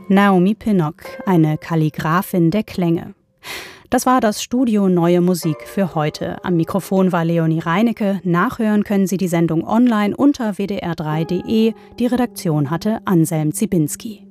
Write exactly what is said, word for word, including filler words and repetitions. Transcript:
Naomi Pinnock, eine Kalligraphin der Klänge. Das war das Studio Neue Musik für heute. Am Mikrofon war Leonie Reinecke. Nachhören können Sie die Sendung online unter w d r drei punkt d e. Die Redaktion hatte Anselm Zibinski.